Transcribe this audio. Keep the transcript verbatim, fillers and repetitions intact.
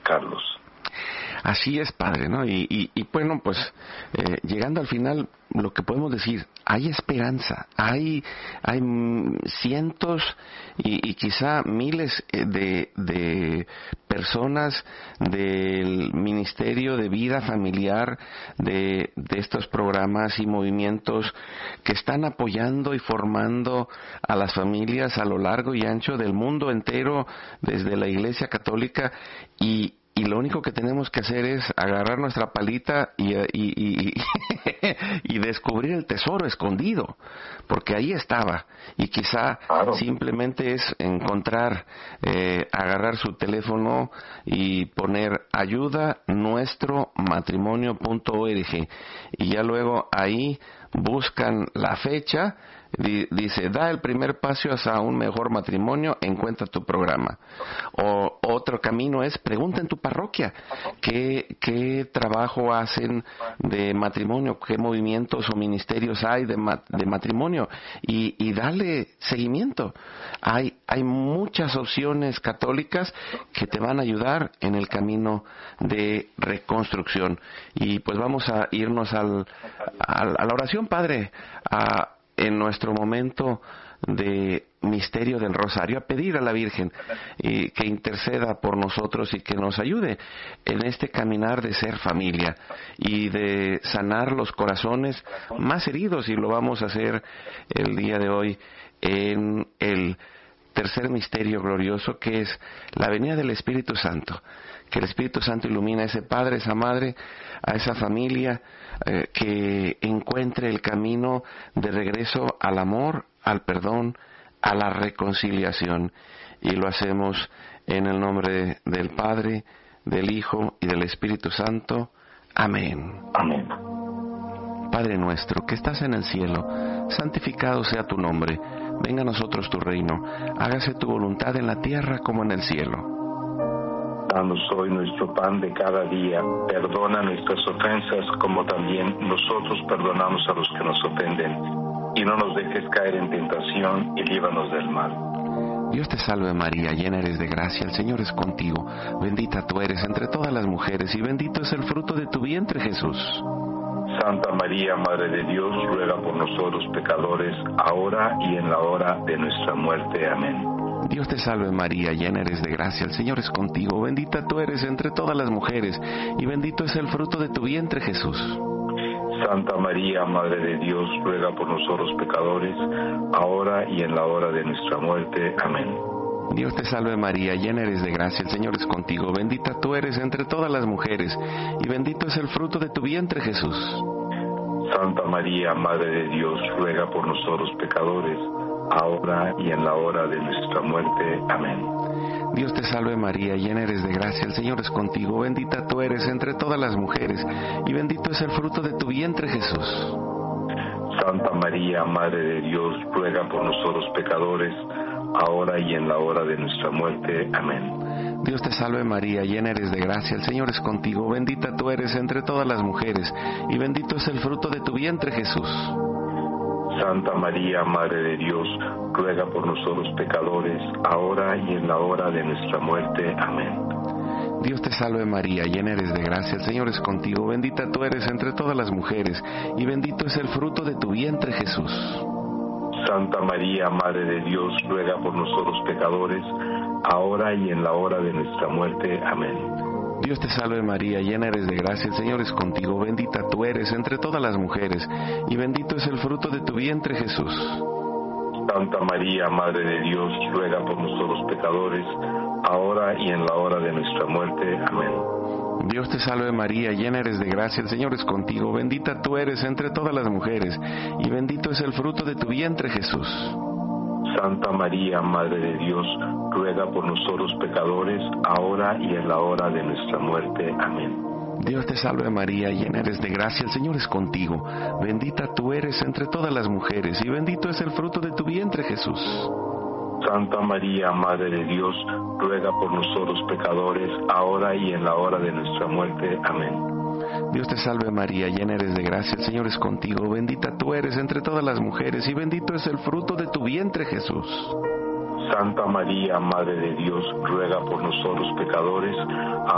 Carlos. Así es, Padre, ¿no? Y, y, y bueno, pues eh, llegando al final, lo que podemos decir, hay esperanza, hay, hay cientos y, y quizá miles de, de personas del Ministerio de Vida Familiar, de, de estos programas y movimientos que están apoyando y formando a las familias a lo largo y ancho del mundo entero, desde la Iglesia Católica, y Y lo único que tenemos que hacer es agarrar nuestra palita y, y, y, y descubrir el tesoro escondido, porque ahí estaba. Y quizá claro. simplemente es encontrar, eh, agarrar su teléfono y poner ayuda nuestro matrimonio punto org. Y ya luego ahí buscan la fecha. Dice, da el primer paso hacia un mejor matrimonio, encuentra tu programa. O otro camino es, pregunta en tu parroquia qué, qué trabajo hacen de matrimonio, qué movimientos o ministerios hay de, de matrimonio, y, y dale seguimiento. Hay, hay muchas opciones católicas que te van a ayudar en el camino de reconstrucción. Y pues vamos a irnos al, al, a la oración, Padre, a en nuestro momento de misterio del Rosario, a pedir a la Virgen y que interceda por nosotros y que nos ayude en este caminar de ser familia y de sanar los corazones más heridos, y lo vamos a hacer el día de hoy en el tercer misterio glorioso, que es la venida del Espíritu Santo. Que el Espíritu Santo ilumine a ese padre, esa madre, a esa familia, eh, que encuentre el camino de regreso al amor, al perdón, a la reconciliación. Y lo hacemos en el nombre del Padre, del Hijo y del Espíritu Santo. Amén. Amén. Padre nuestro, que estás en el cielo, santificado sea tu nombre. Venga a nosotros tu reino. Hágase tu voluntad en la tierra como en el cielo. Danos hoy nuestro pan de cada día. Perdona nuestras ofensas como también nosotros perdonamos a los que nos ofenden. Y no nos dejes caer en tentación y líbranos del mal. Dios te salve María, llena eres de gracia, el Señor es contigo. Bendita tú eres entre todas las mujeres y bendito es el fruto de tu vientre, Jesús. Santa María, Madre de Dios, ruega por nosotros pecadores, ahora y en la hora de nuestra muerte. Amén. Dios te salve María, llena eres de gracia, el Señor es contigo, bendita tú eres entre todas las mujeres, y bendito es el fruto de tu vientre, Jesús. Santa María, Madre de Dios, ruega por nosotros pecadores, ahora y en la hora de nuestra muerte. Amén. Dios te salve María, llena eres de gracia, el Señor es contigo, bendita tú eres entre todas las mujeres, y bendito es el fruto de tu vientre, Jesús. Santa María, Madre de Dios, ruega por nosotros pecadores, ahora y en la hora de nuestra muerte. Amén. Dios te salve María, llena eres de gracia, el Señor es contigo, bendita tú eres entre todas las mujeres, y bendito es el fruto de tu vientre, Jesús. Santa María, Madre de Dios, ruega por nosotros pecadores, ahora y en la hora de nuestra muerte. Amén. Dios te salve María, llena eres de gracia, el Señor es contigo, bendita tú eres entre todas las mujeres, y bendito es el fruto de tu vientre, Jesús. Santa María, Madre de Dios, ruega por nosotros pecadores, ahora y en la hora de nuestra muerte. Amén. Dios te salve María, llena eres de gracia, el Señor es contigo, bendita tú eres entre todas las mujeres, y bendito es el fruto de tu vientre, Jesús. Santa María, Madre de Dios, ruega por nosotros pecadores, ahora y en la hora de nuestra muerte. Amén. Dios te salve María, llena eres de gracia, el Señor es contigo, bendita tú eres entre todas las mujeres, y bendito es el fruto de tu vientre, Jesús. Santa María, Madre de Dios, ruega por nosotros pecadores, ahora y en la hora de nuestra muerte. Amén. Dios te salve María, llena eres de gracia, el Señor es contigo, bendita tú eres entre todas las mujeres, y bendito es el fruto de tu vientre, Jesús. Santa María, Madre de Dios, ruega por nosotros pecadores, ahora y en la hora de nuestra muerte. Amén. Dios te salve María, llena eres de gracia, el Señor es contigo, bendita tú eres entre todas las mujeres, y bendito es el fruto de tu vientre, Jesús. Santa María, Madre de Dios, ruega por nosotros pecadores, ahora y en la hora de nuestra muerte. Amén. Dios te salve María, llena eres de gracia, el Señor es contigo, bendita tú eres entre todas las mujeres, y bendito es el fruto de tu vientre, Jesús. Santa María, Madre de Dios, ruega por nosotros pecadores,